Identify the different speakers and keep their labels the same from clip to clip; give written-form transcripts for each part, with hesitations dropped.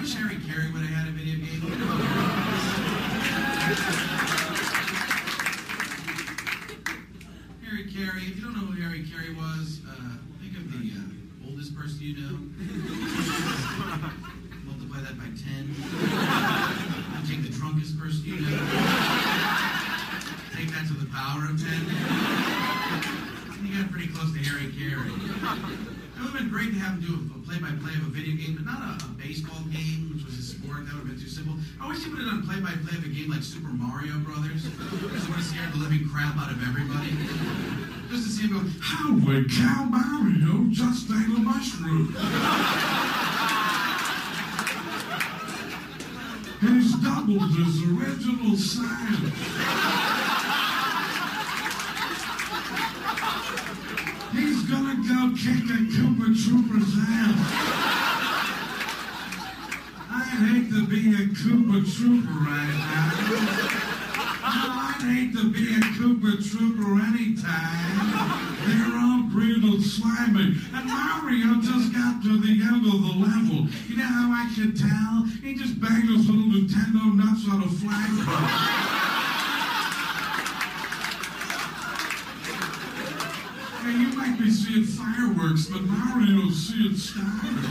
Speaker 1: wish Harry Carey would have had a video game. Harry Carey, if you don't know who Harry Carey was, think of the oldest person you know. Multiply that by 10. Take the drunkest person you know. Take that to the power of 10. You got pretty close to Harry Carey. It would have been great to have him do a play-by-play of a video game, but not a baseball game, which was a sport. That would have been too simple. I wish he would have done play-by-play of a game like Super Mario Brothers. Just would have scared the living crap out of everybody. Just to see him go, how would Cow Mario just ate a mushroom? He's doubled his original size. He's gonna go kick a Koopa Trooper's ass. I'd hate to be a Koopa Trooper right now. I'd hate to be a Koopa Trooper anytime. They're all green and slimy. And Mario just got to the end of the level. You know how I could tell? He just banged those little Nintendo nuts on a flagpole. You might be seeing fireworks, but Mario's seeing stars.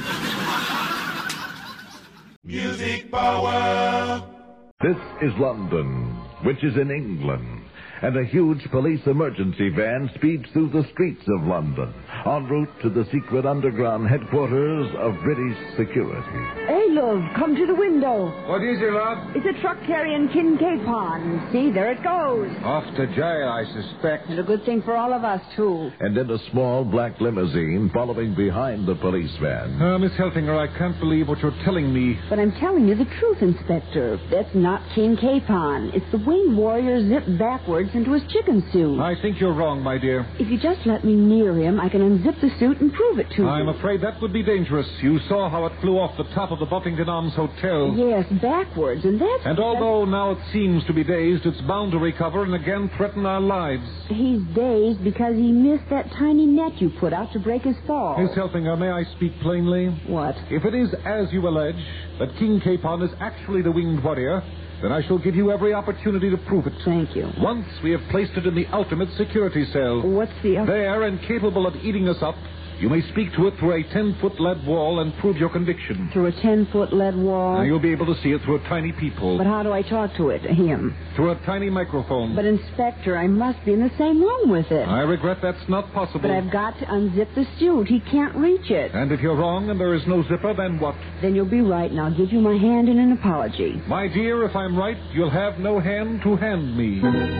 Speaker 2: Music power!
Speaker 3: This is London, which is in England, and a huge police emergency van speeds through the streets of London, en route to the secret underground headquarters of British security.
Speaker 4: Hey, love, come to the window.
Speaker 5: What is it, love?
Speaker 4: It's a truck carrying Kincaid. See, there it goes.
Speaker 5: Off to jail, I suspect.
Speaker 4: And a good thing for all of us, too.
Speaker 3: And in a small black limousine following behind the police van.
Speaker 5: Miss Helfinger, I can't believe what you're telling me.
Speaker 4: But I'm telling you the truth, Inspector. That's not Kincaid. It's the winged warrior zipped backwards into his chicken suit.
Speaker 5: I think you're wrong, my dear.
Speaker 4: If you just let me near him, I can unzip the suit and prove it to you.
Speaker 5: I'm afraid that would be dangerous. You saw how it flew off the top of the Buffington Arms Hotel.
Speaker 4: Yes, backwards, and that's...
Speaker 5: And although now it seems to be dazed, it's bound to recover and again threaten our lives.
Speaker 4: He's dazed because he missed that tiny net you put out to break his fall.
Speaker 5: Miss Helfinger, may I speak plainly?
Speaker 4: What?
Speaker 5: If it is as you allege, that King Capon is actually the winged warrior, then I shall give you every opportunity to prove it.
Speaker 4: Thank you.
Speaker 5: Once we have placed it in the ultimate security cell.
Speaker 4: What's the...
Speaker 5: There, and capable of eating us up, you may speak to it through a 10-foot lead wall and prove your conviction.
Speaker 4: Through a 10-foot lead wall?
Speaker 5: Now, you'll be able to see it through a tiny peephole.
Speaker 4: But how do I talk to it, him?
Speaker 5: Through a tiny microphone.
Speaker 4: But, Inspector, I must be in the same room with it.
Speaker 5: I regret that's not possible.
Speaker 4: But I've got to unzip the suit. He can't reach it.
Speaker 5: And if you're wrong and there is no zipper, then what?
Speaker 4: Then you'll be right, and I'll give you my hand in an apology.
Speaker 5: My dear, if I'm right, you'll have no hand to hand me.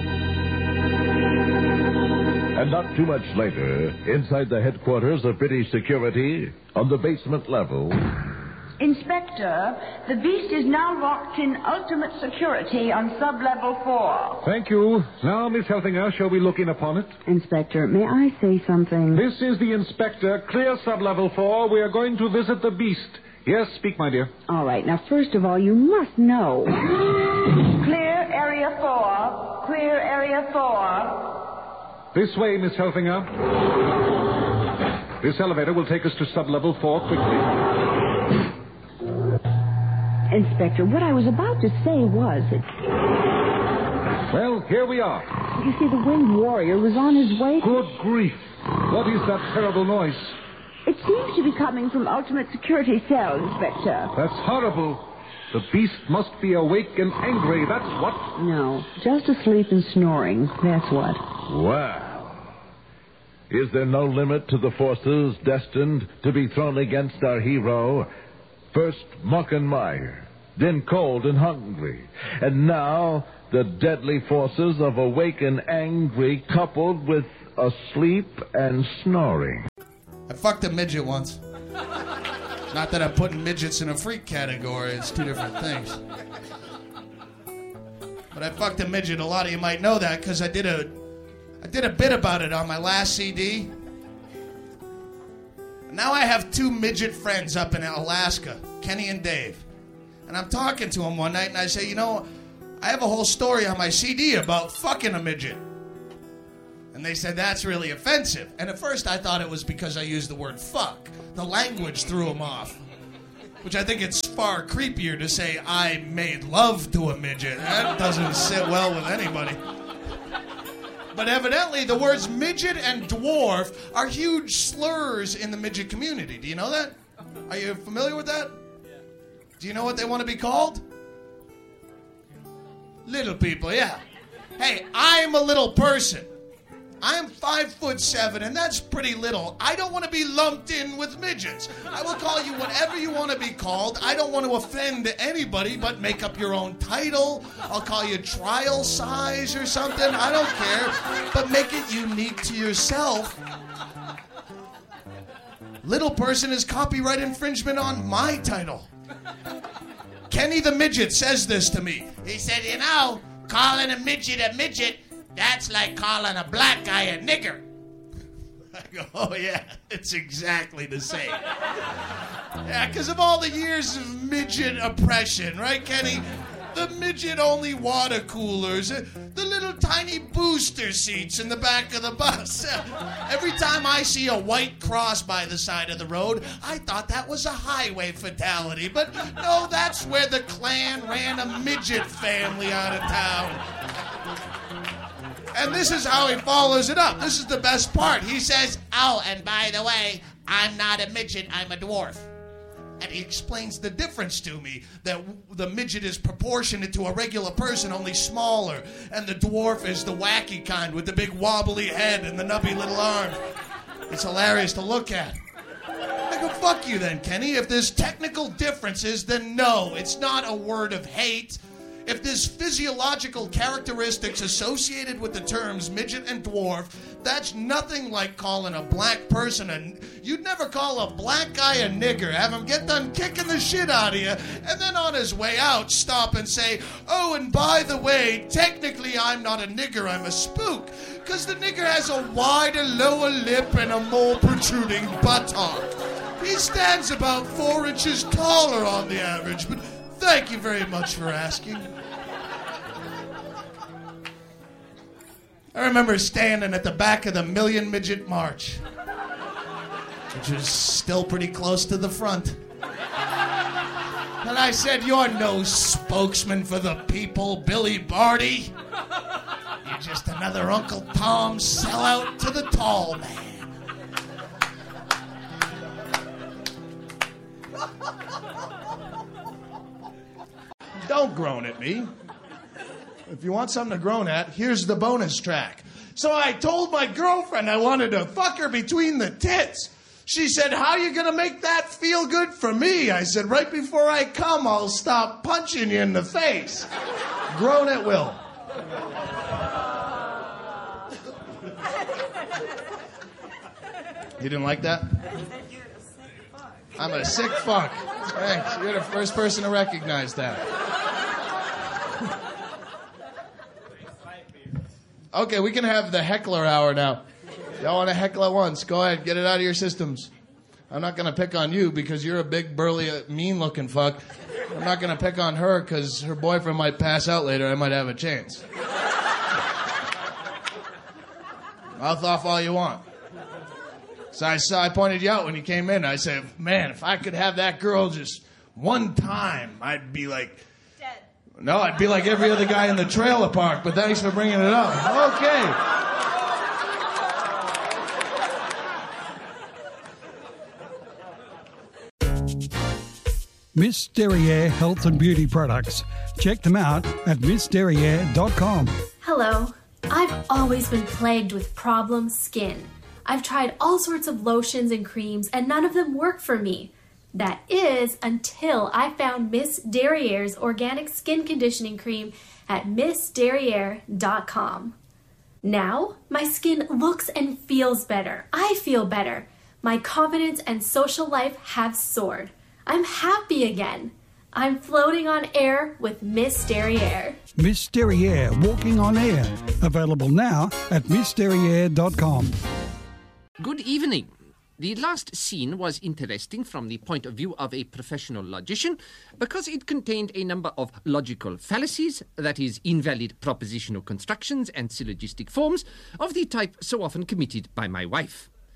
Speaker 3: And not too much later, inside the headquarters of British security, on the basement level...
Speaker 6: Inspector, the beast is now locked in ultimate security on sub-level 4.
Speaker 5: Thank you. Now, Miss Helfinger, shall we look in upon it?
Speaker 4: Inspector, may I say something?
Speaker 5: This is the inspector. Clear sub-level 4. We are going to visit the beast. Yes, speak, my dear.
Speaker 4: All right. Now, first of all, you must know.
Speaker 6: Clear area 4. Clear area 4.
Speaker 5: This way, Miss Helfinger. This elevator will take us to sub-level 4 quickly.
Speaker 4: Inspector, what I was about to say was that...
Speaker 5: Well, here we are.
Speaker 4: You see, the winged warrior was on his way...
Speaker 5: Good grief. What is that terrible noise?
Speaker 4: It seems to be coming from ultimate security cell, Inspector.
Speaker 5: That's horrible. The beast must be awake and angry, that's what.
Speaker 4: No, just asleep and snoring, that's what.
Speaker 3: Wow. Is there no limit to the forces destined to be thrown against our hero? First Mockenmeyer, then cold and hungry, and now the deadly forces of awake and angry coupled with asleep and snoring.
Speaker 7: I fucked a midget once. Not that I'm putting midgets in a freak category, it's two different things. But I fucked a midget. A lot of you might know that because I did a bit about it on my last CD. Now I have two midget friends up in Alaska, Kenny and Dave. And I'm talking to them one night and I say, you know, I have a whole story on my CD about fucking a midget. And they said, that's really offensive. And at first I thought it was because I used the word fuck. The language threw them off. Which I think it's far creepier to say I made love to a midget. That doesn't sit well with anybody. But evidently, the words midget and dwarf are huge slurs in the midget community. Do you know that? Are you familiar with that? Do you know what they want to be called? Little people, yeah. Hey, I'm a little person. I am 5'7", and that's pretty little. I don't want to be lumped in with midgets. I will call you whatever you want to be called. I don't want to offend anybody, but make up your own title. I'll call you trial size or something. I don't care, but make it unique to yourself. Little person is copyright infringement on my title. Kenny the Midget says this to me. He said, you know, calling a midget, that's like calling a black guy a nigger. I go, oh yeah, it's exactly the same. Yeah, because of all the years of midget oppression, right, Kenny? The midget-only water coolers, the little tiny booster seats in the back of the bus. Every time I see a white cross by the side of the road, I thought that was a highway fatality. But no, that's where the Klan ran a midget family out of town. And this is how he follows it up. This is the best part. He says, oh, and by the way, I'm not a midget, I'm a dwarf. And he explains the difference to me, that the midget is proportionate to a regular person, only smaller. And the dwarf is the wacky kind with the big wobbly head and the nubby little arm. It's hilarious to look at. I go, fuck you then, Kenny. If there's technical differences, then no, it's not a word of hate. If there's physiological characteristics associated with the terms midget and dwarf, that's nothing like calling a black person you'd never call a black guy a nigger, have him get done kicking the shit out of you, and then on his way out stop and say, oh, and by the way, technically I'm not a nigger, I'm a spook, because the nigger has a wider lower lip and a more protruding buttock. He stands about 4 inches taller on the average, but thank you very much for asking. I remember standing at the back of the Million Midget March, which was still pretty close to the front. And I said, you're no spokesman for the people, Billy Barty. You're just another Uncle Tom sellout to the tall man. Don't groan at me. If you want something to groan at, here's the bonus track. So I told my girlfriend I wanted to fuck her between the tits. She said, how you gonna make that feel good for me? I said, right before I come, I'll stop punching you in the face. Groan at will. You didn't like that? I'm a sick fuck. Thanks. You're the first person to recognize that. Okay, we can have the heckler hour now. Y'all want to heckle at once? Go ahead, get it out of your systems. I'm not going to pick on you because you're a big, burly, mean-looking fuck. I'm not going to pick on her because her boyfriend might pass out later. I might have a chance. Mouth off all you want. So I pointed you out when you came in. I said, man, if I could have that girl just one time, I'd be like... No, I'd be like every other guy in the trailer park, but thanks for bringing it up. Okay.
Speaker 8: Miss Derriere Health and Beauty Products. Check them out at missderriere.com.
Speaker 9: Hello. I've always been plagued with problem skin. I've tried all sorts of lotions and creams, and none of them work for me. That is, until I found Miss Derriere's organic skin conditioning cream at missderriere.com. Now, my skin looks and feels better. I feel better. My confidence and social life have soared. I'm happy again. I'm floating on air with Miss Derriere.
Speaker 8: Miss Derriere, walking on air. Available now at missderriere.com.
Speaker 10: Good evening. The last scene was interesting from the point of view of a professional logician because it contained a number of logical fallacies, that is, invalid propositional constructions and syllogistic forms of the type so often committed by my wife.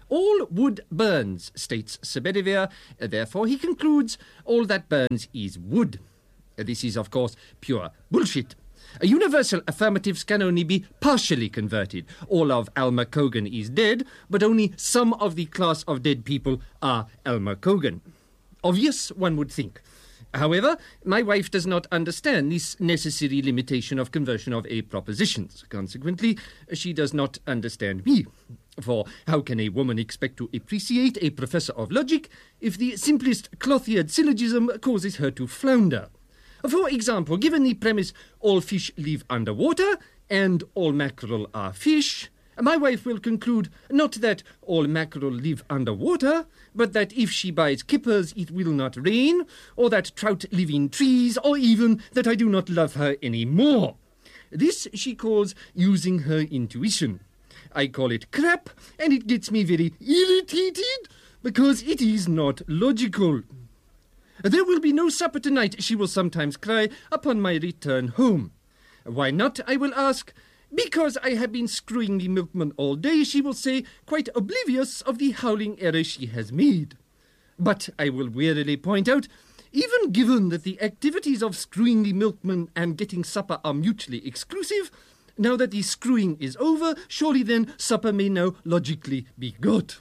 Speaker 10: All wood burns, states Sir Bedivere. Therefore, he concludes all that burns is wood. This is, of course, pure bullshit. Universal affirmatives can only be partially converted. All of Alma Cogan is dead, but only some of the class of dead people are Alma Cogan. Obvious, one would think. However, my wife does not understand this necessary limitation of conversion of A propositions. Consequently, she does not understand me. For how can a woman expect to appreciate a professor of logic if the simplest cloth-eared syllogism causes her to flounder? For example, given the premise all fish live underwater and all mackerel are fish, my wife will conclude not that all mackerel live underwater, but that if she buys kippers it will not rain, or that trout live in trees, or even that I do not love her any more. This she calls using her intuition. I call it crap, and it gets me very irritated, because it is not logical. There will be no supper tonight, she will sometimes cry, upon my return home. Why not, I will ask. Because I have been screwing the milkman all day, she will say, quite oblivious of the howling error she has made. But I will wearily point out, even given that the activities of screwing the milkman and getting supper are mutually exclusive, now that the screwing is over, surely then supper may now logically be good.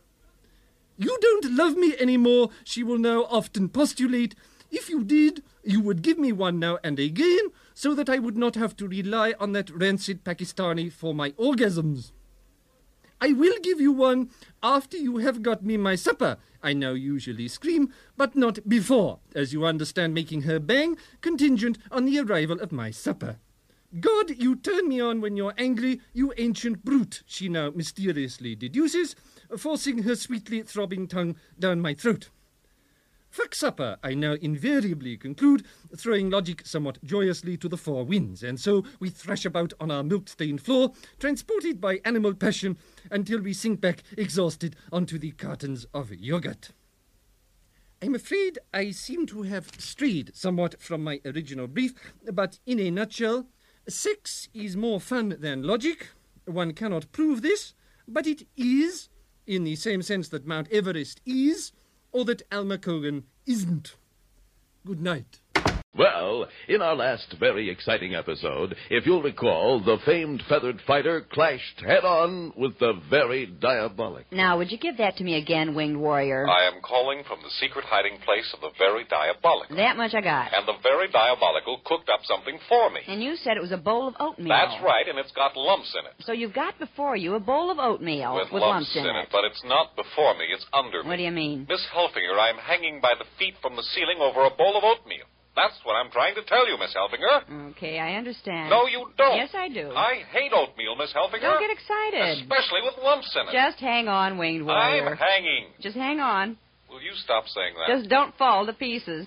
Speaker 10: You don't love me anymore, she will now often postulate. If you did, you would give me one now and again, so that I would not have to rely on that rancid Pakistani for my orgasms. I will give you one after you have got me my supper, I now usually scream, but not before, as you understand making her bang contingent on the arrival of my supper. God, you turn me on when you're angry, you ancient brute, she now mysteriously deduces, forcing her sweetly throbbing tongue down my throat. Fuck supper, I now invariably conclude, throwing logic somewhat joyously to the four winds, and so we thrash about on our milk-stained floor, transported by animal passion, until we sink back exhausted onto the cartons of yogurt. I'm afraid I seem to have strayed somewhat from my original brief, but in a nutshell, sex is more fun than logic. One cannot prove this, but it is, in the same sense that Mount Everest is, or that Alma Cogan isn't. Good night.
Speaker 3: Well, in our last very exciting episode, if you'll recall, the famed feathered fighter clashed head-on with the very diabolic.
Speaker 11: Now, would you give that to me again, Winged Warrior?
Speaker 12: I am calling from the secret hiding place of the very diabolical.
Speaker 11: That much I got.
Speaker 12: And the very diabolical cooked up something for me.
Speaker 11: And you said it was a bowl of oatmeal.
Speaker 12: That's right, and it's got lumps in it.
Speaker 11: So you've got before you a bowl of oatmeal with lumps in it.
Speaker 12: But it's not before me, it's under me.
Speaker 11: What do you mean?
Speaker 12: Miss Helfinger, I'm hanging by the feet from the ceiling over a bowl of oatmeal. That's what I'm trying to tell you, Miss Helfinger.
Speaker 11: Okay, I understand.
Speaker 12: No, you don't.
Speaker 11: Yes, I do.
Speaker 12: I hate oatmeal, Miss Helfinger.
Speaker 11: Don't get excited.
Speaker 12: Especially with lumps in it.
Speaker 11: Just hang on, Winged Warrior.
Speaker 12: I'm hanging.
Speaker 11: Just hang on.
Speaker 12: Will you stop saying that?
Speaker 11: Just don't fall to pieces.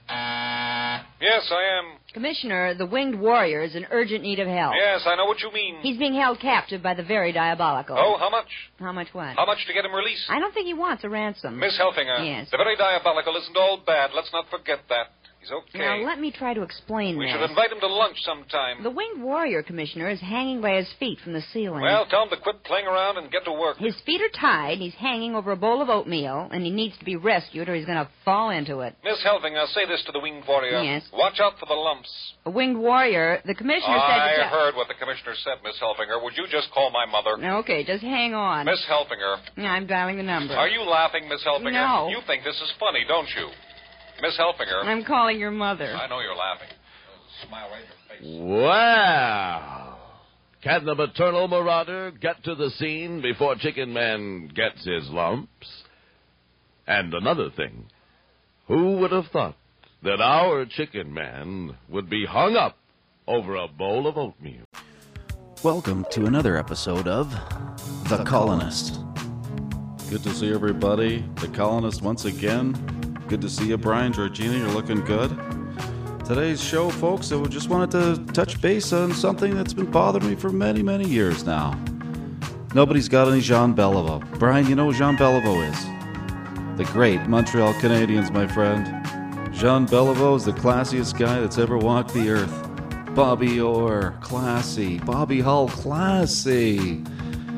Speaker 12: Yes, I am.
Speaker 11: Commissioner, the Winged Warrior is in urgent need of help.
Speaker 12: Yes, I know what you mean.
Speaker 11: He's being held captive by the very diabolical.
Speaker 12: Oh, how much?
Speaker 11: How much what?
Speaker 12: How much to get him released?
Speaker 11: I don't think he wants a ransom.
Speaker 12: Miss Helfinger.
Speaker 11: Yes.
Speaker 12: The very diabolical isn't all bad. Let's not forget that. He's okay.
Speaker 11: Now, let me try to explain
Speaker 12: We
Speaker 11: this.
Speaker 12: should invite him to lunch sometime.
Speaker 11: The Winged Warrior, Commissioner, is hanging by his feet from the ceiling.
Speaker 12: Well, tell him to quit playing around and get to work.
Speaker 11: His feet are tied, he's hanging over a bowl of oatmeal, and he needs to be rescued or he's going to fall into it.
Speaker 12: Miss Helfinger, say this to the Winged Warrior.
Speaker 11: Yes.
Speaker 12: Watch out for the lumps.
Speaker 11: The Winged Warrior, the Commissioner said...
Speaker 12: I heard what the Commissioner said, Miss Helfinger. Would you just call my mother?
Speaker 11: Okay, just hang on.
Speaker 12: Miss Helfinger.
Speaker 11: I'm dialing the number.
Speaker 12: Are you laughing, Miss Helfinger?
Speaker 11: No.
Speaker 12: You think this is funny, don't you? Miss Helfinger.
Speaker 11: I'm calling your mother.
Speaker 12: I know you're laughing. Smile right in your face.
Speaker 3: Wow. Can the maternal marauder get to the scene before Chicken Man gets his lumps? And another thing, who would have thought that our Chicken Man would be hung up over a bowl of oatmeal?
Speaker 13: Welcome to another episode of The Colonist.
Speaker 14: Good to see everybody. The Colonist once again. Good to see you, Brian. Georgina, you're looking good. Today's show, folks, I just wanted to touch base on something that's been bothering me for many, many years now. Nobody's got any Jean Beliveau. Brian, you know who Jean Beliveau is? The great Montreal Canadiens, my friend. Jean Beliveau is the classiest guy that's ever walked the earth. Bobby Orr, classy. Bobby Hull, classy.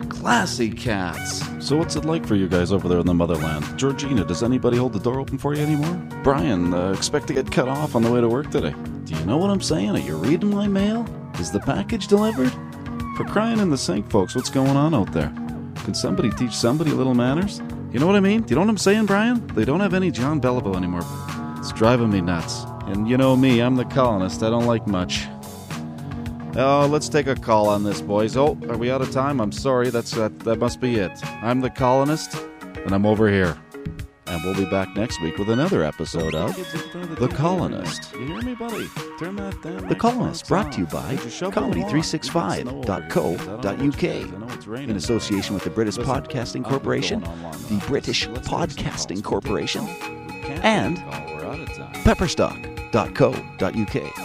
Speaker 14: Classy cats. So what's it like for you guys over there in the motherland? Georgina, does anybody hold the door open for you anymore? Brian, expect to get cut off on the way to work today. Do you know what I'm saying? Are you reading my mail? Is the package delivered? For crying in the sink, folks, what's going on out there? Can somebody teach somebody little manners? You know what I mean? Do you know what I'm saying, Brian? They don't have any John Belleville anymore. It's driving me nuts. And you know me, I'm the colonist. I don't like much. Oh, let's take a call on this, boys. Oh, are we out of time? I'm sorry, that must be it. I'm the colonist, and I'm over here. And we'll be back next week with another episode of The Colonist. You hear me, buddy? Turn that down.
Speaker 13: The Colonist, brought to you by Comedy365.co.uk. In association with the British Podcasting Corporation, the British Podcasting Corporation, and pepperstock.co.uk.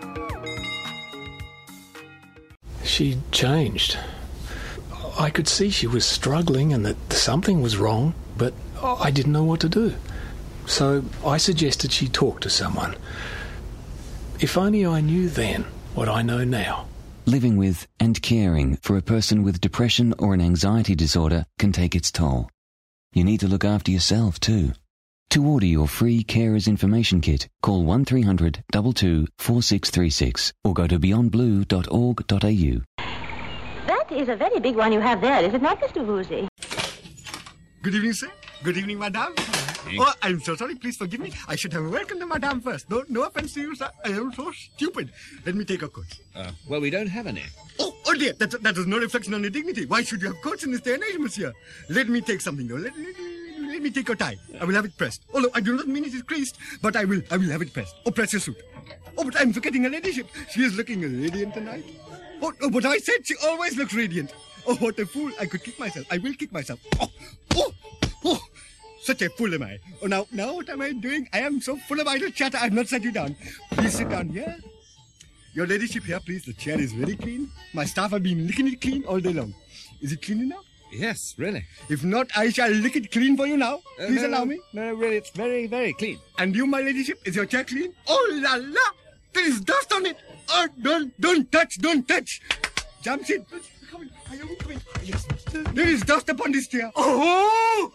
Speaker 15: She changed. I could see she was struggling and that something was wrong, but I didn't know what to do. So I suggested she talk to someone. If only I knew then what I know now.
Speaker 16: Living with and caring for a person with depression or an anxiety disorder can take its toll. You need to look after yourself too. To order your free Carers Information Kit, call 1300 22 4636 or go to beyondblue.org.au.
Speaker 17: That is a very big one you have there, is it not, Mr. Woozy?
Speaker 18: Good evening, sir. Good evening, madame. Oh, I'm so sorry. Please forgive me. I should have welcomed the madame first. No offense to you, sir. I am so stupid. Let me take a coat.
Speaker 19: Well, we don't have any.
Speaker 18: Oh dear. That is no reflection on your dignity. Why should you have coats in this day and age, monsieur? Let me take something, though. Let me take your tie. I will have it pressed. Although I do not mean it is creased, but I will have it pressed. Oh, press your suit. Oh, but I'm forgetting her ladyship. She is looking radiant tonight. Oh, but I said she always looks radiant. Oh, what a fool. I could kick myself. I will kick myself. Oh, such a fool am I. Oh, now what am I doing? I am so full of idle chatter. I have not set you down. Please sit down here. Your ladyship here, please. The chair is very clean. My staff have been licking it clean all day long. Is it clean enough?
Speaker 19: Yes, really.
Speaker 18: If not, I shall lick it clean for you now. Please allow me.
Speaker 19: No, really, it's very, very clean.
Speaker 18: And you, my ladyship, is your chair clean? Oh, la la! There is dust on it. Oh, don't touch. Jamshid, come in. Come in. Yes. There is dust upon this chair. Oh!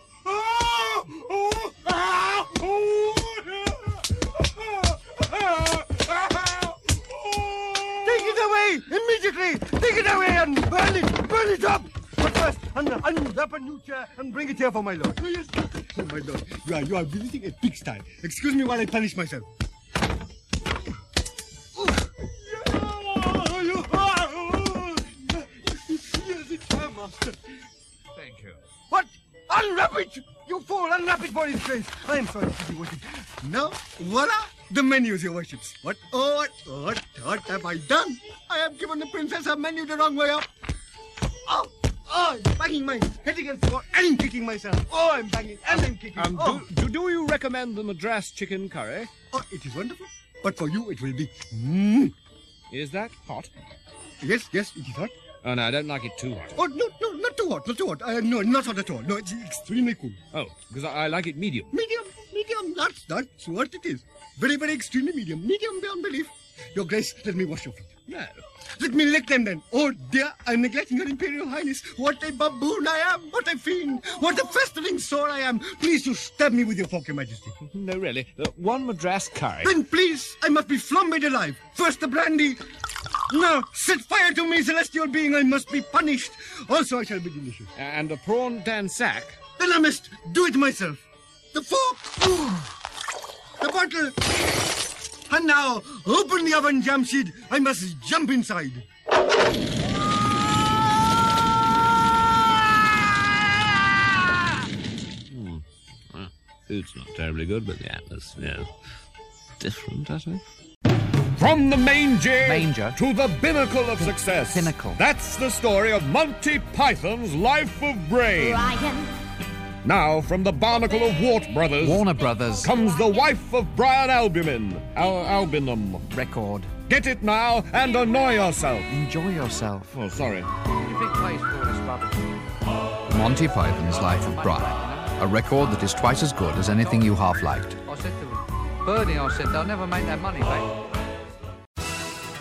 Speaker 18: Take it away immediately. Take it away and burn it up. But first, unwrap a new chair and bring it here for my lord. Oh, yes. Oh, my lord, you are visiting a pigsty. Excuse me while I punish myself. Yes, it's her, master.
Speaker 19: Thank you.
Speaker 18: What? Unwrap it! You fool! Unwrap it for his face! I am sorry, your worship. Now, voila! The menus, your worships. What have I done? I have given the princess her menu the wrong way up. Oh, I'm banging my head against the wall and kicking myself. Oh, I'm banging and I'm kicking.
Speaker 19: Do you recommend the Madras chicken curry?
Speaker 18: Oh, it is wonderful. But for you, it will be.
Speaker 19: Is that hot?
Speaker 18: Yes, it is hot.
Speaker 19: Oh, no, I don't like it too hot.
Speaker 18: Oh, no, not too hot. No, not hot at all. No, it's extremely cool.
Speaker 19: Oh, because I like it medium.
Speaker 18: Medium. That's what it is. Very, very extremely medium. Medium beyond belief. Your Grace, let me wash your feet.
Speaker 19: No.
Speaker 18: Let me lick them then. Oh, dear, I'm neglecting Her Imperial Highness. What a baboon I am. What a fiend. What a festering sore I am. Please, you stab me with your fork, Your Majesty.
Speaker 19: No, really. One Madras curry.
Speaker 18: Then please, I must be flambéed alive. First the brandy. No, set fire to me, celestial being. I must be punished. Also, I shall be delicious.
Speaker 19: And a prawn dansak.
Speaker 18: Then I must do it myself. The fork. The bottle. And now, open the oven, Jamshid. I must jump inside.
Speaker 19: Food's not terribly good, but the atmosphere is different, I think.
Speaker 20: From the manger to the binnacle of success.
Speaker 10: Pinnacle.
Speaker 20: That's the story of Monty Python's Life of Brain.
Speaker 17: Ryan.
Speaker 20: Now, from the barnacle of
Speaker 10: Warner Brothers,
Speaker 20: comes the wife of Brian Albumin. Albinum.
Speaker 10: Record.
Speaker 20: Get it now and annoy yourself.
Speaker 10: Enjoy yourself.
Speaker 20: Oh, sorry.
Speaker 10: You think plays for this rubbish? Monty Python's Life of Brian. A record that is twice as good as anything you half liked.
Speaker 21: I said to Bernie, they'll never make that money back.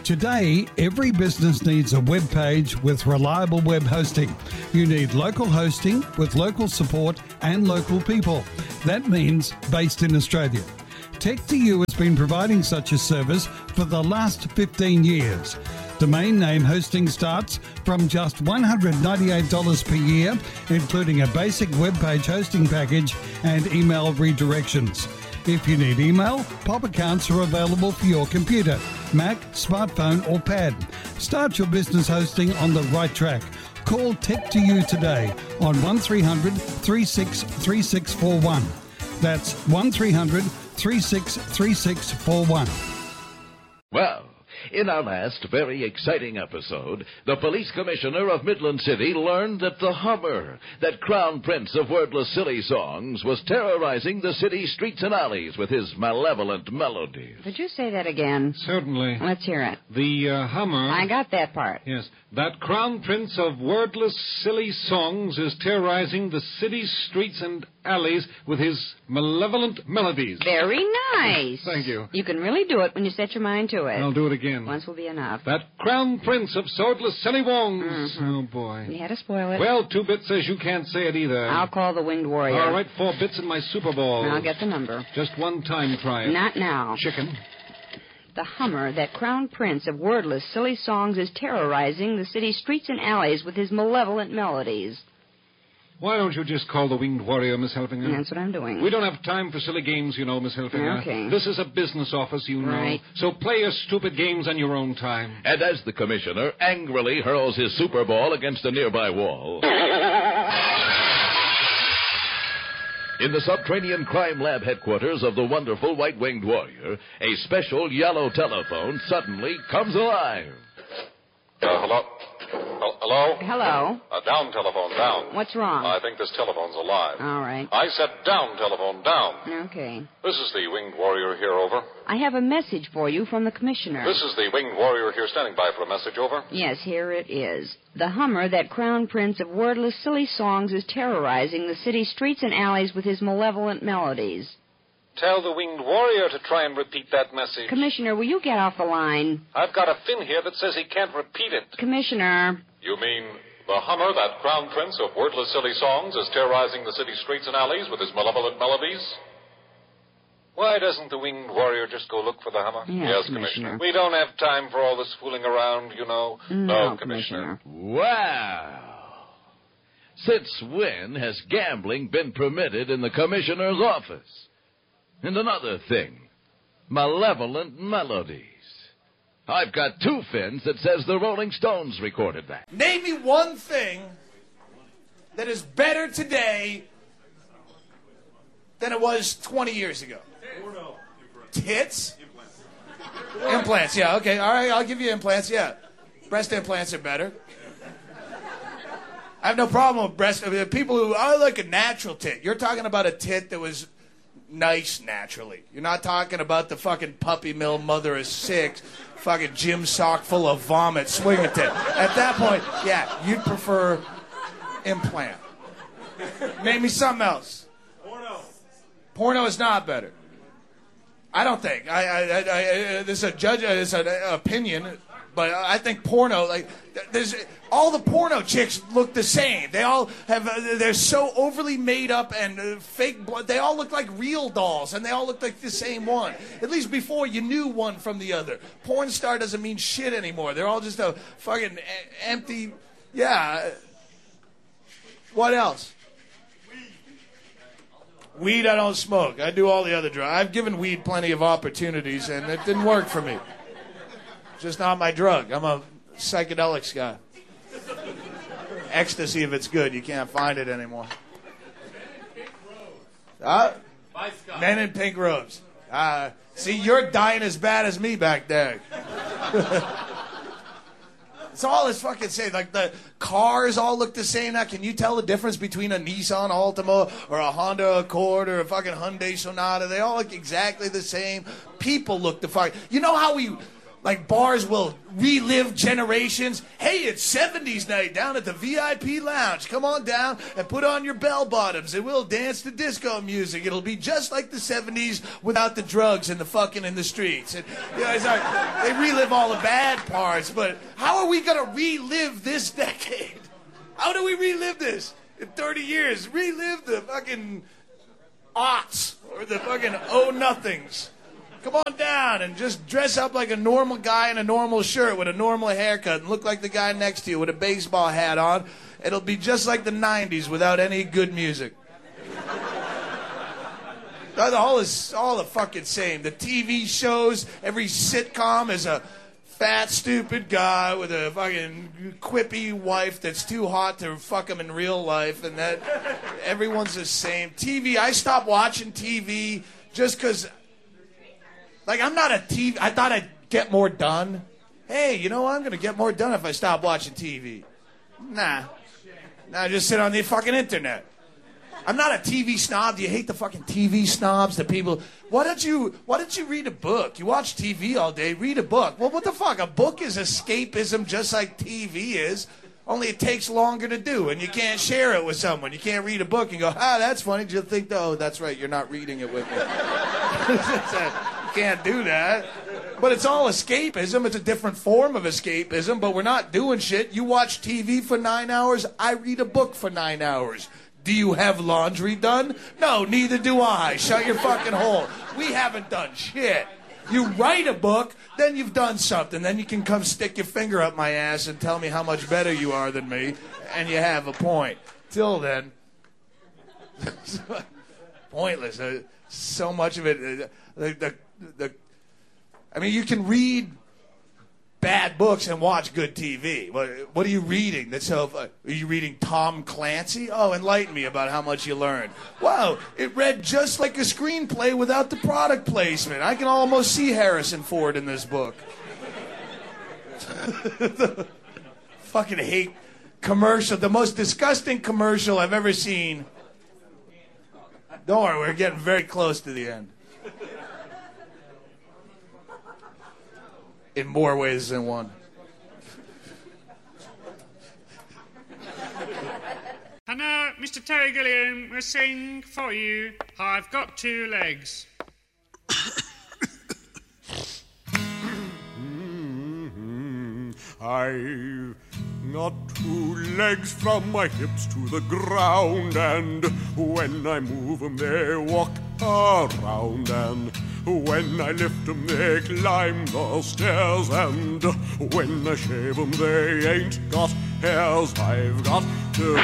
Speaker 8: Today, every business needs a web page with reliable web hosting. You need local hosting with local support and local people. That means based in Australia. Tech2U has been providing such a service for the last 15 years. Domain name hosting starts from just $198 per year, including a basic web page hosting package and email redirections. If you need email, POP accounts are available for your computer, Mac, smartphone or pad. Start your business hosting on the right track. Call Tech2U today on 1300 363641. That's 1300 363641.
Speaker 3: Well, in our last very exciting episode, the police commissioner of Midland City learned that the Hummer, that crown prince of wordless silly songs, was terrorizing the city streets and alleys with his malevolent melodies.
Speaker 11: Could you say that again?
Speaker 15: Certainly.
Speaker 11: Let's hear it.
Speaker 15: The Hummer...
Speaker 11: I got that part.
Speaker 15: Yes. That crown prince of wordless silly songs is terrorizing the city streets and alleys with his malevolent melodies.
Speaker 11: Very nice.
Speaker 15: Thank you.
Speaker 11: You can really do it when you set your mind to it.
Speaker 15: I'll do it again.
Speaker 11: Once will be enough.
Speaker 15: That crown prince of swordless silly songs.
Speaker 11: Mm-hmm.
Speaker 15: Oh, boy.
Speaker 11: You had to spoil it.
Speaker 15: Well, 2 Bit says you can't say it either.
Speaker 11: I'll call the Winged Warrior.
Speaker 15: All right, 4 Bits in my Super Bowl.
Speaker 11: I'll get the number.
Speaker 15: Just one time try it.
Speaker 11: Not now.
Speaker 15: Chicken.
Speaker 11: The Hummer, that crown prince of wordless silly songs, is terrorizing the city streets and alleys with his malevolent melodies.
Speaker 15: Why don't you just call the Winged Warrior, Miss Helfinger?
Speaker 11: That's what I'm doing.
Speaker 15: We don't have time for silly games, you know, Miss Helfinger.
Speaker 11: Okay.
Speaker 15: This is a business office, you know.
Speaker 11: Right.
Speaker 15: So play your stupid games on your own time.
Speaker 3: And as the commissioner angrily hurls his Super Ball against a nearby wall... in the subterranean crime lab headquarters of the wonderful White-Winged Warrior, a special yellow telephone suddenly comes alive.
Speaker 12: Hello? Hello?
Speaker 11: Hello.
Speaker 12: Down, telephone, down.
Speaker 11: What's wrong?
Speaker 12: I think this telephone's alive.
Speaker 11: All right.
Speaker 12: I said down, telephone, down.
Speaker 11: Okay.
Speaker 12: This is the Winged Warrior here, over.
Speaker 11: I have a message for you from the commissioner.
Speaker 12: This is the Winged Warrior here standing by for a message, over.
Speaker 11: Yes, here it is. The Hummer, that crown prince of wordless silly songs, is terrorizing the city streets and alleys with his malevolent melodies.
Speaker 12: Tell the Winged Warrior to try and repeat that message.
Speaker 11: Commissioner, will you get off the line?
Speaker 12: I've got a fin here that says he can't repeat it.
Speaker 11: Commissioner.
Speaker 12: You mean the Hummer, that crown prince of wordless silly songs, is terrorizing the city streets and alleys with his malevolent melodies? Why doesn't the Winged Warrior just go look for the Hummer?
Speaker 11: Yes, Commissioner.
Speaker 12: We don't have time for all this fooling around, you know.
Speaker 11: No,
Speaker 12: Commissioner.
Speaker 3: Wow. Since when has gambling been permitted in the commissioner's office? And another thing, malevolent melodies. I've got 2 fins that says the Rolling Stones recorded that.
Speaker 7: Name me one thing that is better today than it was 20 years ago. Tits? Implants, yeah, okay. All right, I'll give you implants, yeah. Breast implants are better. I have no problem with breast. People who, I like a natural tit. You're talking about a tit that was nice naturally. You're not talking about the fucking puppy mill mother of 6, fucking gym sock full of vomit swinging tit. At that point, yeah, you'd prefer implant. Name me something else. Porno is not better. I don't think. This is a judge. It's an opinion, but I think porno. Like, there's all the porno chicks look the same. They all have. They're so overly made up and fake blood. They all look like real dolls, and they all look like the same one. At least before you knew one from the other. Porn star doesn't mean shit anymore. They're all just a fucking empty. Yeah. What else? Weed I don't smoke. I do all the other drugs. I've given weed plenty of opportunities, and it didn't work for me. It's just not my drug. I'm a psychedelics guy. Ecstasy, if it's good, you can't find it anymore. Men in pink robes. See, you're dying as bad as me back there. It's all it's fucking same. Like, the cars all look the same now. Can you tell the difference between a Nissan Altima or a Honda Accord or a fucking Hyundai Sonata? They all look exactly the same. People look the fuck. You know how we Like bars will relive generations. Hey, it's 70s night down at the VIP lounge. Come on down and put on your bell bottoms and we'll dance to disco music. It'll be just like the 70s without the drugs and the fucking in the streets. And, it's like, they relive all the bad parts, but how are we going to relive this decade? How do we relive this in 30 years? Relive the fucking aughts or the fucking oh-nothings. Come on down and just dress up like a normal guy in a normal shirt with a normal haircut and look like the guy next to you with a baseball hat on. It'll be just like the 90s without any good music. All the fucking same. The TV shows, every sitcom is a fat, stupid guy with a fucking quippy wife that's too hot to fuck him in real life, and that everyone's the same. TV, I stopped watching TV just because... Like, I'm not a TV... I thought I'd get more done. Hey, you know what? I'm going to get more done if I stop watching TV. Nah, just sit on the fucking internet. I'm not a TV snob. Do you hate the fucking TV snobs? The people... Why don't you read a book? You watch TV all day. Read a book. Well, what the fuck? A book is escapism just like TV is. Only it takes longer to do, and you can't share it with someone. You can't read a book and go, that's funny. You'll think, oh, that's right. You're not reading it with me. Can't do that. But it's all escapism. It's a different form of escapism, but we're not doing shit. You watch TV for 9 hours. I read a book for 9 hours. Do you have laundry done? No, neither do I. Shut your fucking hole. We haven't done shit. You write a book, then you've done something. Then you can come stick your finger up my ass and tell me how much better you are than me, and you have a point. Till then, pointless. So much of it... I mean, you can read bad books and watch good TV. What are you reading? Are you reading Tom Clancy? Oh, enlighten me about how much you learned. Wow, it read just like a screenplay without the product placement. I can almost see Harrison Ford in this book. Fucking hate commercial. The most disgusting commercial I've ever seen. Don't worry, we're getting very close to the end. In more ways than one.
Speaker 21: And now, Mr. Terry Gilliam will sing for you, I've Got Two Legs.
Speaker 2: I've got two legs from my hips to the ground, and when I move them they walk around, and when I lift them they climb the stairs, and when I shave them they ain't got hairs. I've got to...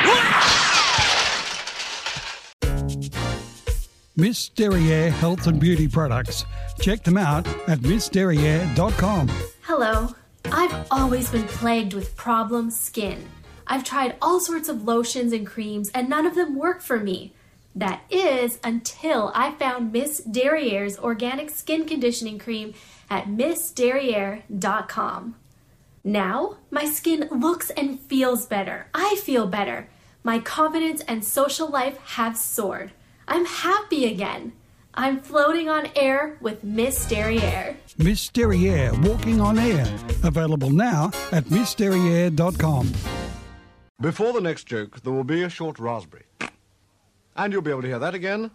Speaker 8: Miss Derriere Health and Beauty Products. Check them out at missderriere.com.
Speaker 9: Hello. I've always been plagued with problem skin. I've tried all sorts of lotions and creams, and none of them work for me. That is, until I found Miss Derriere's organic skin conditioning cream at missderriere.com. Now, my skin looks and feels better. I feel better. My confidence and social life have soared. I'm happy again. I'm floating on air with Miss Derriere.
Speaker 8: Miss Derriere, walking on air. Available now at missderriere.com.
Speaker 22: Before the next joke, there will be a short raspberry. And you'll be able to hear that again.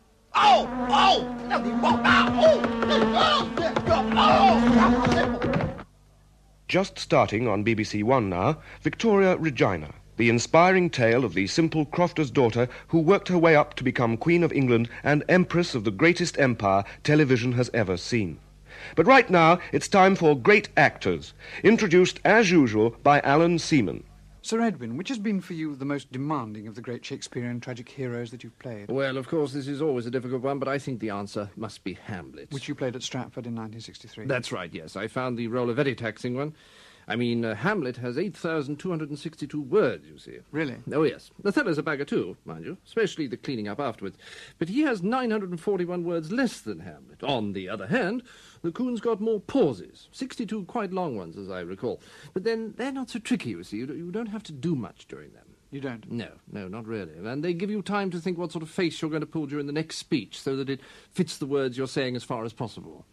Speaker 23: Just starting on BBC One now, Victoria Regina, the inspiring tale of the simple crofter's daughter who worked her way up to become Queen of England and Empress of the greatest empire television has ever seen. But right now, it's time for Great Actors, introduced as usual by Alan Seaman.
Speaker 24: Sir Edwin, which has been for you the most demanding of the great Shakespearean tragic heroes that you've played?
Speaker 10: Well, of course, this is always a difficult one, but I think the answer must be Hamlet.
Speaker 24: Which you played at Stratford in 1963.
Speaker 10: That's right, yes. I found the role a very taxing one. I mean, Hamlet has 8,262 words, you see.
Speaker 24: Really?
Speaker 10: Oh, yes. Othello's a bagger, too, mind you, especially the cleaning up afterwards. But he has 941 words less than Hamlet. On the other hand, the Coon's got more pauses, 62 quite long ones, as I recall. But then they're not so tricky, you see. You don't have to do much during them.
Speaker 24: You don't?
Speaker 10: No, not really. And they give you time to think what sort of face you're going to pull during the next speech so that it fits the words you're saying as far as possible.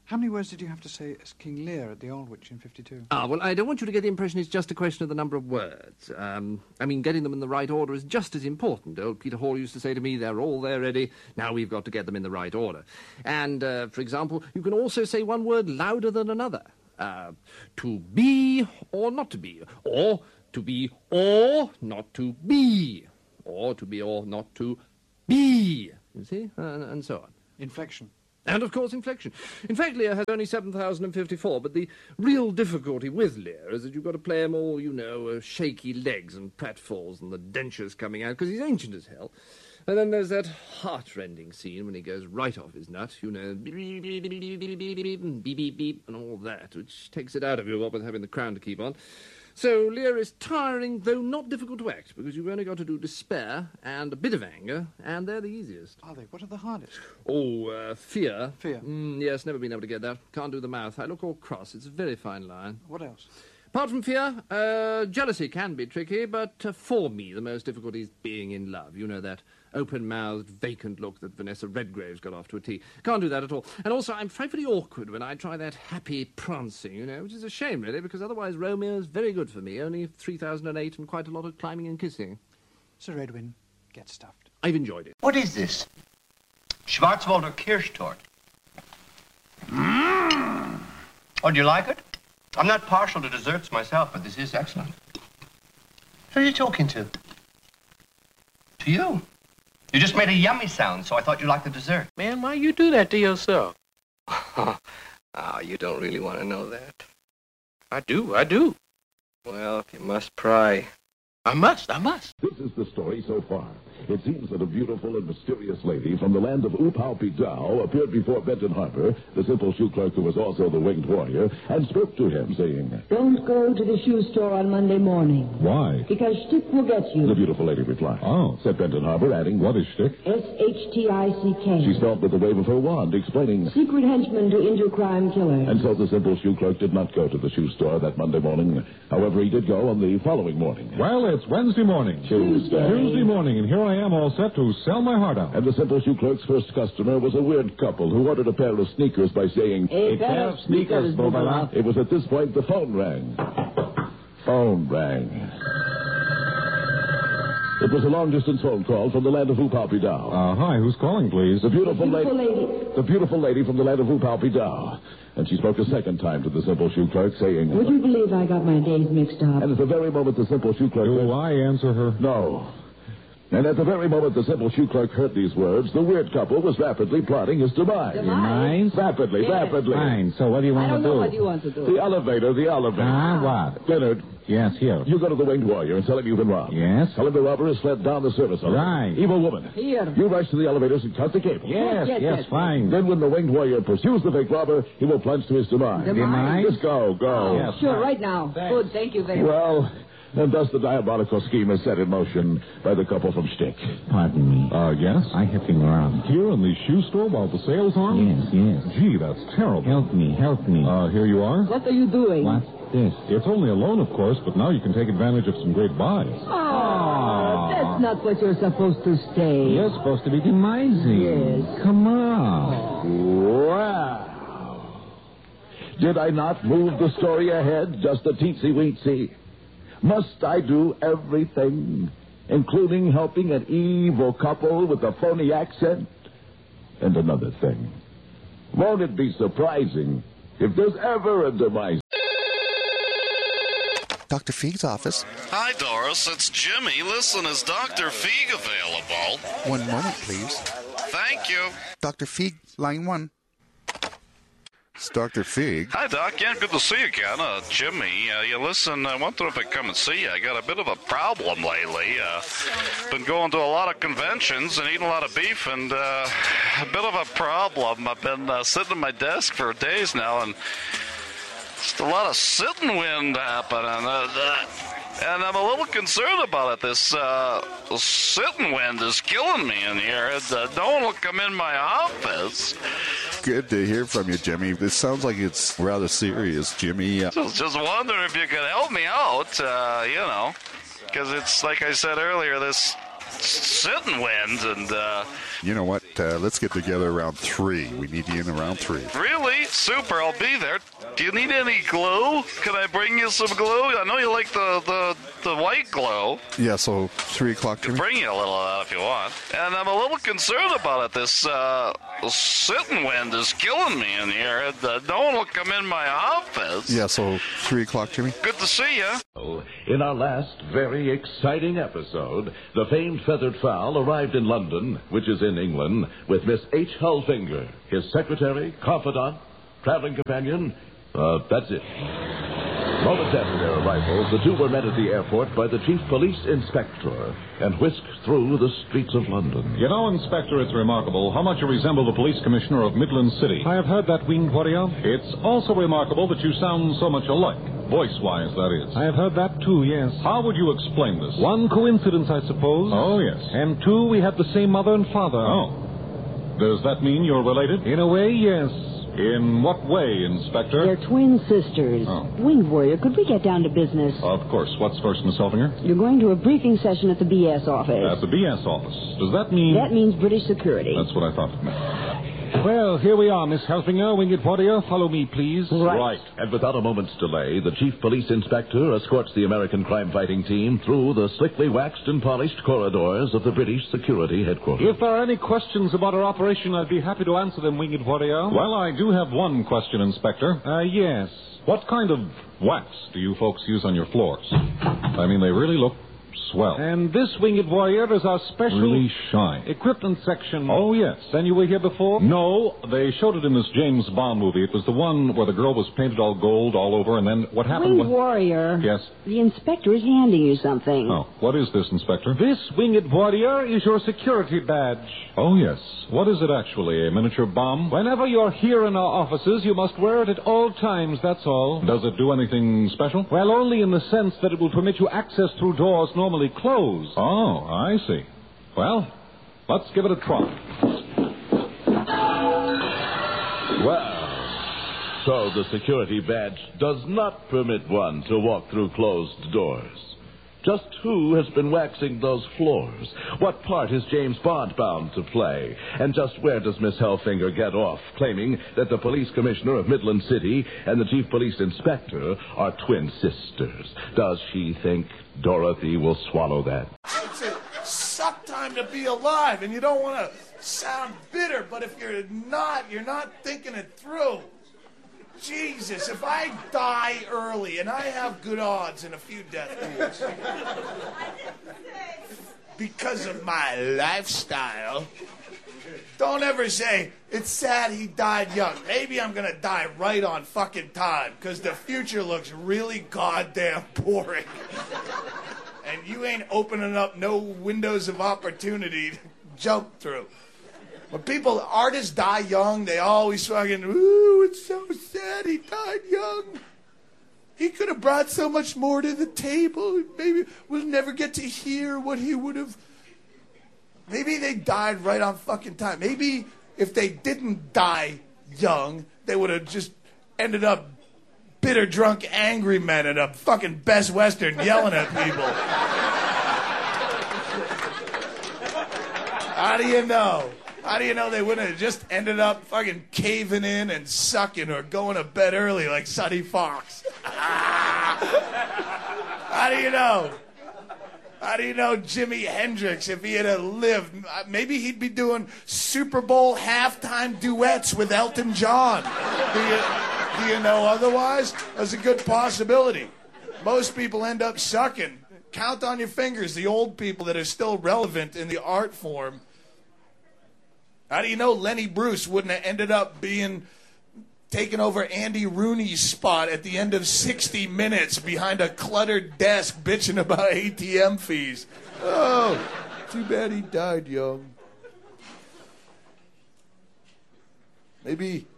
Speaker 24: How many words did you have to say as King Lear at the Aldwych in 52?
Speaker 10: Well, I don't want you to get the impression it's just a question of the number of words. Getting them in the right order is just as important. Old Peter Hall used to say to me, they're all there ready, now we've got to get them in the right order. And, for example, you can also say one word louder than another. To be or not to be, or to be or not to be, or to be or not to be, you see, and so on.
Speaker 24: Inflection.
Speaker 10: And, of course, inflection. In fact, Lear has only 7,054, but the real difficulty with Lear is that you've got to play him all, shaky legs and pratfalls and the dentures coming out, because he's ancient as hell. And then there's that heart-rending scene when he goes right off his nut, beep, beep, beep, beep, beep, beep, beep, beep, beep, and all that, which takes it out of you, what with having the crown to keep on. So Lear is tiring, though not difficult to act, because you've only got to do despair and a bit of anger, and they're the easiest.
Speaker 24: Are they? What are the hardest?
Speaker 10: Fear.
Speaker 24: Fear?
Speaker 10: Yes, never been able to get that. Can't do the mouth. I look all cross. It's a very fine line.
Speaker 24: What else?
Speaker 10: Apart from fear, jealousy can be tricky, but for me the most difficult is being in love. You know, that open-mouthed, vacant look that Vanessa Redgrave's got off to a T. Can't do that at all. And also, I'm frightfully awkward when I try that happy prancing, which is a shame, really, because otherwise Romeo's very good for me. Only 3008 and quite a lot of climbing and kissing.
Speaker 24: Sir Edwin, get stuffed.
Speaker 10: I've enjoyed it.
Speaker 1: What is this? Schwarzwälder Kirschtorte. Mmm. Oh, do you like it? I'm not partial to desserts myself, but this is excellent. Who are you talking to? To you. You just made a yummy sound, so I thought you liked the dessert.
Speaker 4: Man, why you do that to yourself?
Speaker 1: Oh, you don't really want to know that.
Speaker 4: I do.
Speaker 1: Well, if you must pry.
Speaker 4: I must.
Speaker 3: This is the story so far. It seems that a beautiful and mysterious lady from the land of Upau-Pidao appeared before Benton Harbor, the simple shoe clerk who was also the winged warrior, and spoke to him, saying,
Speaker 5: "Don't go to the shoe store on Monday morning.
Speaker 3: "Why?"
Speaker 5: "Because Shtick will get you."
Speaker 3: The beautiful lady replied. "Oh," said Benton Harbor, adding, "What is Shtick?"
Speaker 5: S-H-T-I-C-K.
Speaker 3: She spelled with the wave of her wand, explaining,
Speaker 5: "Secret henchman to injure crime killer."
Speaker 3: And so the simple shoe clerk did not go to the shoe store that Monday morning. However, he did go on the following morning.
Speaker 6: Well, it's Wednesday morning. Tuesday morning, and here I am all set to sell my heart out.
Speaker 3: And the simple shoe clerk's first customer was a weird couple who ordered a pair of sneakers by saying,
Speaker 5: "A pair of sneakers, Bobala."
Speaker 3: It was at this point the phone rang. It was a long-distance phone call from the land of Upau-Pidao.
Speaker 6: Hi, who's calling, please?
Speaker 3: The beautiful lady from the land of Upau-Pidao. And she spoke a second time to the simple shoe clerk, saying,
Speaker 5: "Would you believe I got my days mixed up?"
Speaker 3: And at the very moment the simple shoe clerk...
Speaker 6: Do I answer her?
Speaker 3: No. And at the very moment the simple shoe clerk heard these words, the weird couple was rapidly plotting his demise.
Speaker 5: Demise?
Speaker 3: Rapidly.
Speaker 6: Fine. So what do you want to do?
Speaker 5: I don't know what you want to do.
Speaker 3: The elevator.
Speaker 6: What?
Speaker 3: Leonard.
Speaker 6: Yes, here.
Speaker 3: You go to the winged warrior and tell him you've been robbed.
Speaker 6: Yes?
Speaker 3: Tell him the robber has fled down the service elevator.
Speaker 6: Right.
Speaker 3: Evil woman.
Speaker 5: Here.
Speaker 3: You rush to the elevators and cut the cable.
Speaker 6: Yes, fine.
Speaker 3: Then when the winged warrior pursues the fake robber, he will plunge to his demise.
Speaker 5: Demise?
Speaker 3: Just go.
Speaker 5: Yes, sure, right now.
Speaker 6: Thanks.
Speaker 5: Good, thank you very much.
Speaker 3: Well... And thus the diabolical scheme is set in motion by the couple from Shtick.
Speaker 6: Pardon me. Yes?
Speaker 3: I have been around.
Speaker 6: Here in the shoe store while the sale's on?
Speaker 3: Yes.
Speaker 6: Gee, that's terrible.
Speaker 3: Help me.
Speaker 6: Here you are.
Speaker 5: What are you doing?
Speaker 3: What's this?
Speaker 6: It's only a loan, of course, but now you can take advantage of some great buys.
Speaker 5: Oh, that's not what you're supposed to say.
Speaker 3: You're supposed to be demising.
Speaker 5: Yes.
Speaker 3: Come on. Wow. Did I not move the story ahead just a teensy-weensy? Must I do everything, including helping an evil couple with a phony accent? And another thing, won't it be surprising if there's ever a demise?
Speaker 25: Dr. Feig's office.
Speaker 14: Hi, Doris. It's Jimmy. Listen, is Dr. Feig available?
Speaker 25: One moment, please.
Speaker 14: Thank you.
Speaker 25: Dr. Feig, line 1. It's Dr. Feig.
Speaker 14: Hi, Doc. Yeah, good to see you again. Jimmy, listen, I wanted to come and see you. I got a bit of a problem lately. Been going to a lot of conventions and eating a lot of beef, and a bit of a problem. I've been sitting at my desk for days now, and just a lot of sitting wind happening. And I'm a little concerned about it. This sitting wind is killing me in here. No one will come in my office.
Speaker 25: Good to hear from you, Jimmy. This sounds like it's rather serious, Jimmy.
Speaker 14: Just wondering if you could help me out, because it's, like I said earlier, this sitting wind, and...
Speaker 25: You know what? let's get together around 3. We need you in around 3.
Speaker 13: Really? Super, I'll be there. Do you need any glue? Can I bring you some glue? I know you like the white glue.
Speaker 25: Yeah, so 3 o'clock, Jimmy?
Speaker 13: Bring you a little of that if you want. And I'm a little concerned about it. This sitting wind is killing me in here. No one will come in my office.
Speaker 25: Yeah, so 3 o'clock, Jimmy?
Speaker 13: Good to see you.
Speaker 3: In our last very exciting episode, the famed feathered fowl arrived in London, which is in England, with Miss H. Hullfinger, his secretary, confidant, traveling companion. That's it. Moments after their arrival, the two were met at the airport by the chief police inspector and whisked through the streets of London.
Speaker 6: You know, Inspector, it's remarkable how much you resemble the police commissioner of Midland City. I have heard that, Winged Warrior. It's also remarkable that you sound so much alike. Voice-wise, that is. I have heard that, too, yes. How would you explain this? One, coincidence, I suppose. Oh, yes. And two, we have the same mother and father. Oh. Does that mean you're related? In a way, yes. In what way, Inspector?
Speaker 5: They're twin sisters.
Speaker 6: Oh.
Speaker 5: Winged Warrior, could we get down to business?
Speaker 6: Of course. What's first, Miss Helfinger?
Speaker 5: You're going to a briefing session at the BS office.
Speaker 6: At the BS office. Does that mean...
Speaker 5: That means British security.
Speaker 6: That's what I thought it meant. Well, here we are, Miss Helfinger. Winged Warrior, follow me, please.
Speaker 3: Right. And without a moment's delay, the chief police inspector escorts the American crime-fighting team through the slickly waxed and polished corridors of the British security headquarters.
Speaker 6: If there are any questions about our operation, I'd be happy to answer them, Winged Warrior. Well, I do have one question, Inspector. Yes. What kind of wax do you folks use on your floors? I mean, they really look swell. And this, Winged Warrior, is our special... Really shy. Equipment section. Oh, yes. Then you were here before? No, they showed it in this James Bond movie. It was the one where the girl was painted all gold all over, and then what happened...
Speaker 5: Winged Warrior.
Speaker 6: Yes?
Speaker 5: The inspector is handing you something.
Speaker 6: Oh, what is this, Inspector? This, Winged Warrior, is your security badge. Oh, yes. What is it actually, a miniature bomb? Whenever you're here in our offices, you must wear it at all times, that's all. Does it do anything special? Well, only in the sense that it will permit you access through doors normally closed. Oh, I see. Well, let's give it a try.
Speaker 3: Well, so the security badge does not permit one to walk through closed doors. Just who has been waxing those floors? What part is James Bond bound to play? And just where does Miss Helfinger get off, claiming that the police commissioner of Midland City and the chief police inspector are twin sisters? Does she think Dorothy will swallow that?
Speaker 7: It's a suck time to be alive, and you don't want to sound bitter, but if you're not thinking it through. Jesus, if I die early, and I have good odds in a few death pools, because of my lifestyle, don't ever say, it's sad he died young. Maybe I'm going to die right on fucking time, because the future looks really goddamn boring. And you ain't opening up no windows of opportunity to jump through. When artists die young, they always fucking, ooh, it's so sad he died young. He could have brought so much more to the table. Maybe we'll never get to hear what he would have. Maybe they died right on fucking time. Maybe if they didn't die young, they would have just ended up bitter, drunk, angry men at a fucking Best Western yelling at people. How do you know? How do you know they wouldn't have just ended up fucking caving in and sucking or going to bed early like Sonny Fox? How do you know? How do you know Jimi Hendrix, if he had lived, maybe he'd be doing Super Bowl halftime duets with Elton John? Do you know otherwise? That's a good possibility. Most people end up sucking. Count on your fingers the old people that are still relevant in the art form. How do you know Lenny Bruce wouldn't have ended up taking over Andy Rooney's spot at the end of 60 Minutes behind a cluttered desk bitching about ATM fees? Oh, too bad he died young. Maybe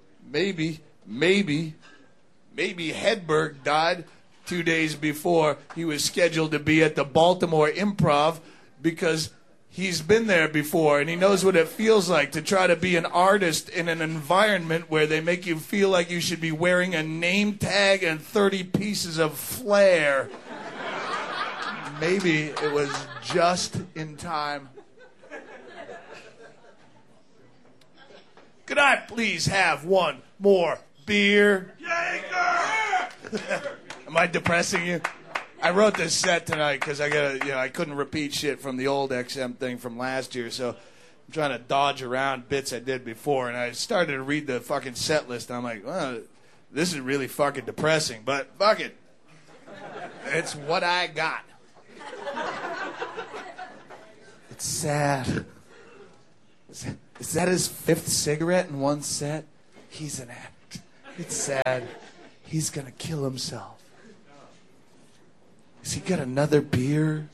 Speaker 7: Hedberg died 2 days before he was scheduled to be at the Baltimore Improv because he's been there before, and he knows what it feels like to try to be an artist in an environment where they make you feel like you should be wearing a name tag and 30 pieces of flair. Maybe it was just in time. Could I please have one more beer? Am I depressing you? I wrote this set tonight because I couldn't repeat shit from the old XM thing from last year, so I'm trying to dodge around bits I did before, and I started to read the fucking set list, and I'm like, well, this is really fucking depressing, but fuck it. It's what I got. It's sad. Is that his 5th cigarette in one set? He's an addict. It's sad. He's gonna kill himself. Has he got another beer?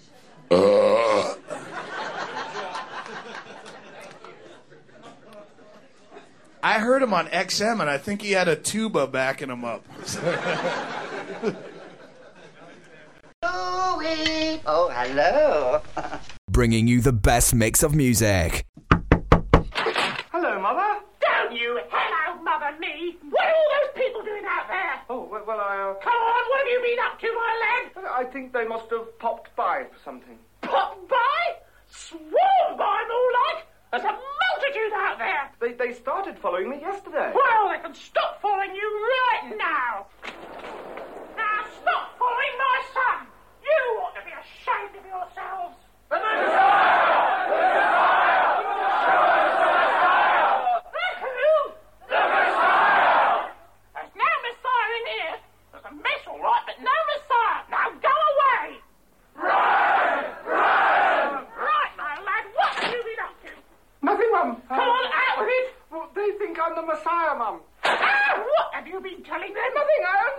Speaker 7: I heard him on XM, and I think he had a tuba backing him up.
Speaker 16: Oh, hello.
Speaker 17: Bringing you the best mix of music.
Speaker 18: Hello, Mother.
Speaker 19: Don't you hello, Mother me. What are all those people doing out there?
Speaker 18: Oh, well, I...
Speaker 19: Come on, what have you been up to, my lad?
Speaker 18: I think they must have popped by for something.
Speaker 19: Popped by? Sworn by, more like. There's a multitude out there.
Speaker 18: They started following me yesterday.
Speaker 19: Well, they can stop following you right now. Now, stop following my son. You ought to be ashamed of yourselves. The Messiah! The Messiah! Who? The Messiah! There's no Messiah in here. There's a mess, all right, but no Messiah. Now go away. Right, my lad, what have you been up to?
Speaker 18: Nothing, Mum.
Speaker 19: Come on, out with it.
Speaker 18: Well, they think I'm the Messiah, Mum.
Speaker 19: Ah, what have you been telling them?
Speaker 18: Nothing. I